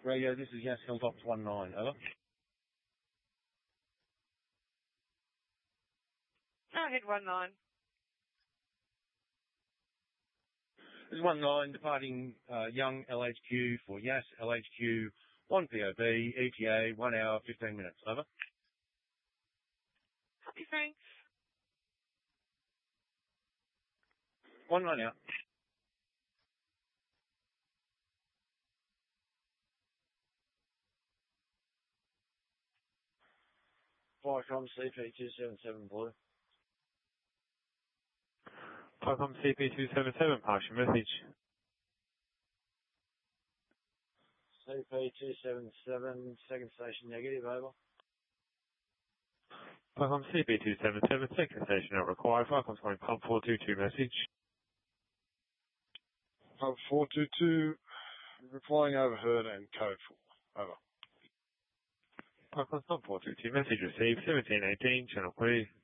Radio, this is Yes Hilltops 19, over. Head 19. This is 19 departing Young LHQ for Yes LHQ 1 POB, ETA 1 hour 15 minutes, over. Copy, thanks. 19 out. Viacom CP277 Blue. Viacom CP277, partial message. CP277, second station negative, over. Viacom CP277, second station not required. Viacom's calling pump 422 message. Pump 422, replying overheard and code 4, over. Viacom's pump 422 message received, 1718, channel 3.